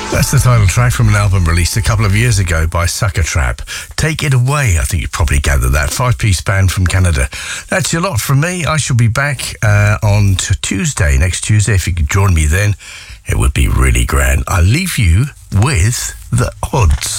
That's the title track from an album released a couple of years ago by Sucker Trap. Take It Away, I think you probably gathered that. 5-piece band from Canada. That's your lot from me. I shall be back on Tuesday, next Tuesday. If you could join me then, it would be really grand. I'll leave you with The Odds.